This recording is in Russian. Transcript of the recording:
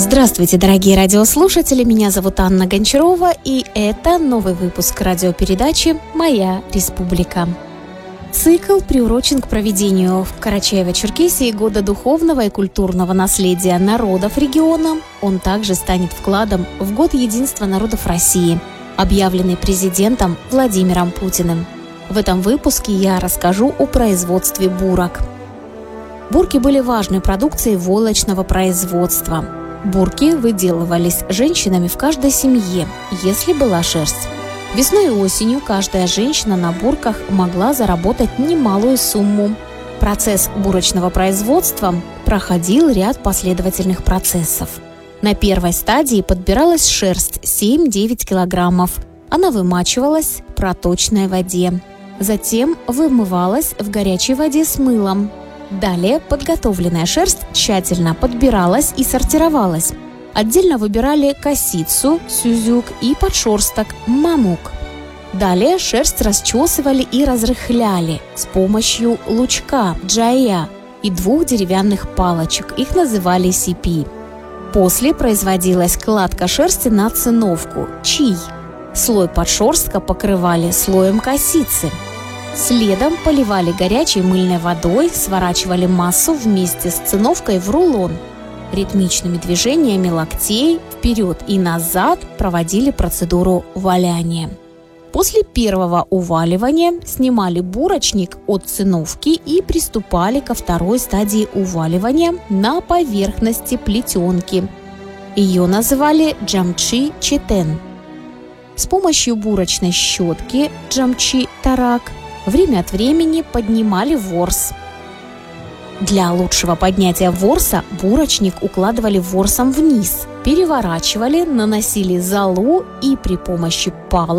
Здравствуйте, дорогие радиослушатели, меня зовут Анна Гончарова, и это новый выпуск радиопередачи «Моя республика». Цикл приурочен к проведению в Карачаево-Черкесии Года духовного и культурного наследия народов региона. Он также станет вкладом в Год единства народов России, объявленный президентом Владимиром Путиным. В этом выпуске я расскажу о производстве бурок. Бурки были важной продукцией войлочного производства. Бурки выделывались женщинами в каждой семье, если была шерсть. Весной и осенью каждая женщина на бурках могла заработать немалую сумму. Процесс бурочного производства проходил ряд последовательных процессов. На первой стадии подбиралась шерсть 7-9 килограммов. Она вымачивалась в проточной воде. Затем вымывалась в горячей воде с мылом. Далее подготовленная шерсть тщательно подбиралась и сортировалась. Отдельно выбирали косицу, сюзюк и подшерсток, мамук. Далее шерсть расчесывали и разрыхляли с помощью лучка, джая и 2 деревянных палочек, их называли сипи. После производилась кладка шерсти на циновку, чий. Слой подшерстка покрывали слоем косицы. Следом поливали горячей мыльной водой, сворачивали массу вместе с циновкой в рулон. Ритмичными движениями локтей вперед и назад проводили процедуру валяния. После первого уваливания снимали бурочник от циновки и приступали ко второй стадии уваливания на поверхности плетенки. Ее называли джамчи читен. С помощью бурочной щетки джамчи тарак время от времени поднимали ворс. Для лучшего поднятия ворса бурочник укладывали ворсом вниз, переворачивали, наносили золу и при помощи палок